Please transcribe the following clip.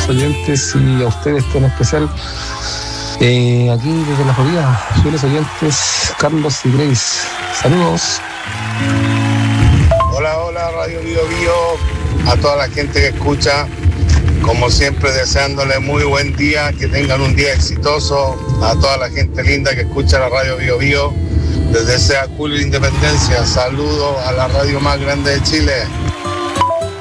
los oyentes y a ustedes en especial. Aquí desde la Florida, fieles oyentes, Carlos y Grace. Saludos. Hola, Radio Bio Bio, a toda la gente que escucha, como siempre deseándole muy buen día, que tengan un día exitoso, a toda la gente linda que escucha la Radio Bio Bio, desde ese Julio Independencia, saludos a la radio más grande de Chile.